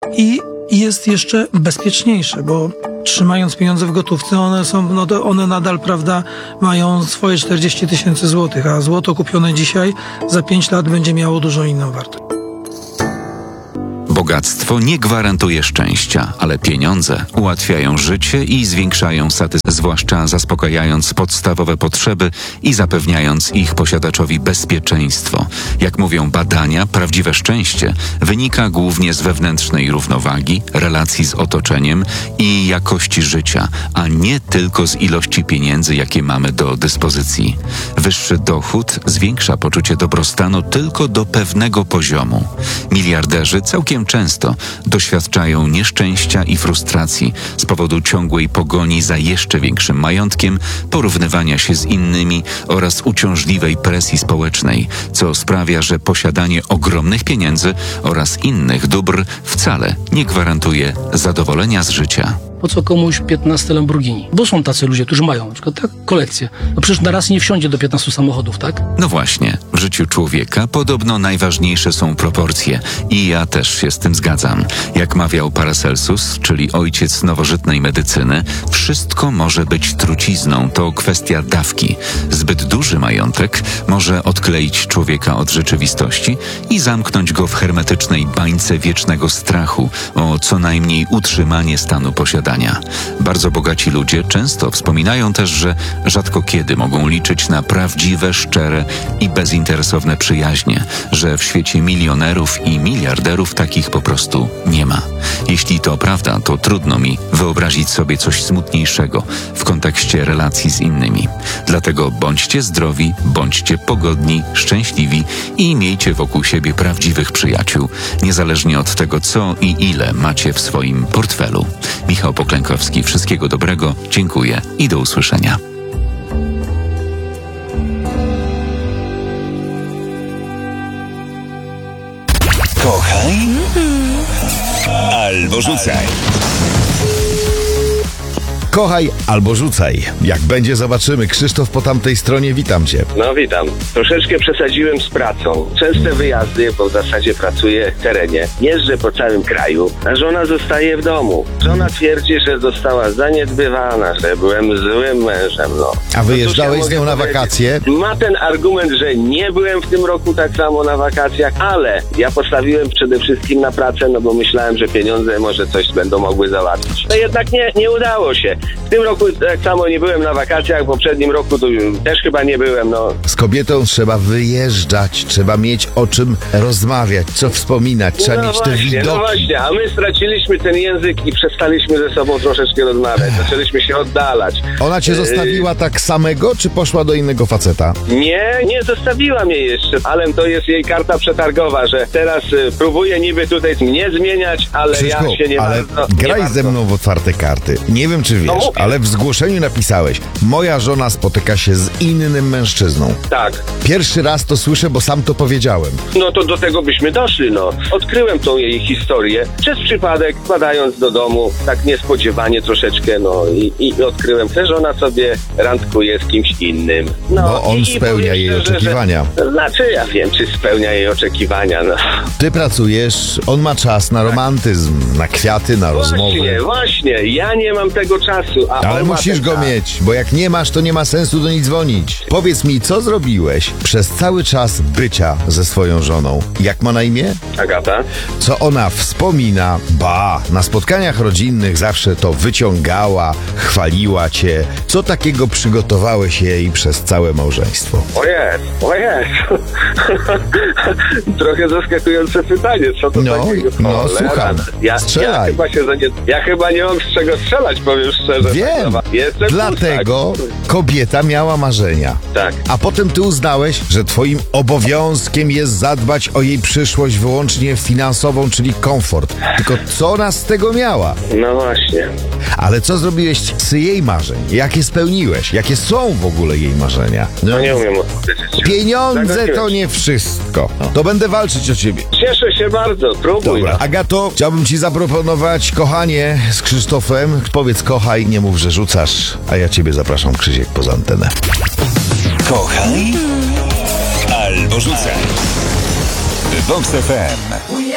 i jest jeszcze bezpieczniejsze, bo trzymając pieniądze w gotówce, one nadal, prawda, mają swoje 40 000 złotych, a złoto kupione dzisiaj za 5 lat będzie miało dużo inną wartość. Bogactwo nie gwarantuje szczęścia, ale pieniądze ułatwiają życie i zwiększają satysfakcję, zwłaszcza zaspokajając podstawowe potrzeby i zapewniając ich posiadaczowi bezpieczeństwo. Jak mówią badania, prawdziwe szczęście wynika głównie z wewnętrznej równowagi, relacji z otoczeniem i jakości życia, a nie tylko z ilości pieniędzy, jakie mamy do dyspozycji. Wyższy dochód zwiększa poczucie dobrostanu tylko do pewnego poziomu. Miliarderzy całkiem często doświadczają nieszczęścia i frustracji z powodu ciągłej pogoni za jeszcze większym majątkiem, porównywania się z innymi oraz uciążliwej presji społecznej, co sprawia, że posiadanie ogromnych pieniędzy oraz innych dóbr wcale nie gwarantuje zadowolenia z życia. Po co komuś 15 Lamborghini? Bo są tacy ludzie, którzy mają na przykład kolekcję. No przecież na raz nie wsiądzie do 15 samochodów, tak? No właśnie, w życiu człowieka podobno najważniejsze są proporcje i ja też się z tym zgadzam. Jak mawiał Paracelsus, czyli ojciec nowożytnej medycyny, wszystko może być trucizną, to kwestia dawki. Zbyt duży majątek może odkleić człowieka od rzeczywistości i zamknąć go w hermetycznej bańce wiecznego strachu o co najmniej utrzymanie stanu posiadania. Bardzo bogaci ludzie często wspominają też, że rzadko kiedy mogą liczyć na prawdziwe, szczere i bezinteresowne przyjaźnie, że w świecie milionerów i miliarderów takich po prostu nie ma. Jeśli to prawda, to trudno mi wyobrazić sobie coś smutniejszego w kontekście relacji z innymi. Dlatego bądźcie zdrowi, bądźcie pogodni, szczęśliwi i miejcie wokół siebie prawdziwych przyjaciół, niezależnie od tego, co i ile macie w swoim portfelu. Michał Poklękowski, wszystkiego dobrego, dziękuję i do usłyszenia. Kochaj albo rzucaj. Kochaj albo rzucaj. Jak będzie, zobaczymy. Krzysztof po tamtej stronie, witam cię. No witam. Troszeczkę przesadziłem z pracą. Częste wyjazdy, bo w zasadzie pracuję w terenie. Jeżdżę po całym kraju, a żona zostaje w domu. Żona twierdzi, że została zaniedbywana, że byłem złym mężem, no. A wyjeżdżałeś z nią na wakacje? Ma ten argument, że nie byłem w tym roku tak samo na wakacjach, ale ja postawiłem przede wszystkim na pracę, no bo myślałem, że pieniądze może coś będą mogły załatwić. No jednak nie udało się. W tym roku tak samo nie byłem na wakacjach, w poprzednim roku to też chyba nie byłem, no. Z kobietą trzeba wyjeżdżać, trzeba mieć o czym rozmawiać, co wspominać, trzeba mieć te widoki. No właśnie, a my straciliśmy ten język i przestaliśmy ze sobą troszeczkę rozmawiać, zaczęliśmy się oddalać. Ona cię zostawiła tak samego, czy poszła do innego faceta? Nie zostawiła mnie jeszcze, ale to jest jej karta przetargowa, że teraz próbuje niby tutaj mnie zmieniać, ale Krzyszku, ja się nie ale bardzo... graj ze mną w otwarte karty. Nie wiem, czy wiesz, ale w zgłoszeniu napisałeś: moja żona spotyka się z innym mężczyzną. Tak. Pierwszy raz to słyszę, bo sam to powiedziałem. No to do tego byśmy doszli, no. Odkryłem tą jej historię przez przypadek, wpadając do domu, tak niespodziewanie troszeczkę, no i odkryłem, że ona sobie randkuje z kimś innym. No, bo on spełnia jej oczekiwania. Znaczy, ja wiem, czy spełnia jej oczekiwania, no. Ty pracujesz, on ma czas na romantyzm, na kwiaty, na rozmowy. Właśnie, ja nie mam tego czasu, a ale musisz go mieć, bo jak nie masz, to nie ma sensu do nich dzwonić. Powiedz mi, co zrobiłeś przez cały czas bycia ze swoją żoną? Jak ma na imię? Agata. Co ona wspomina? Na spotkaniach rodzinnych zawsze to wyciągała, chwaliła cię. Co takiego przygotowałeś jej przez całe małżeństwo? O jest. Trochę zaskakujące pytanie, co to takiego? No, słucham. Strzelaj. Ja chyba nie mam z czego strzelać, powiem szczerze. Wiem, dlatego kobieta miała marzenia. Tak. A potem ty uznałeś, że twoim obowiązkiem jest zadbać o jej przyszłość wyłącznie finansową, czyli komfort. Tylko co ona z tego miała? No właśnie. Ale co zrobiłeś z jej marzeń? Jakie spełniłeś? Jakie są w ogóle jej marzenia? No nie umiem odpowiedzieć. Pieniądze to nie wszystko. To będę walczyć o ciebie. Cieszę się bardzo, próbuj. Dobra. Agato, chciałbym ci zaproponować kochanie z Krzysztofem. Powiedz kochaj, nie mów, że rzucasz, a ja ciebie zapraszam, Krzysiek, poza antenę. Kochaj albo rzucaj. Vox FM.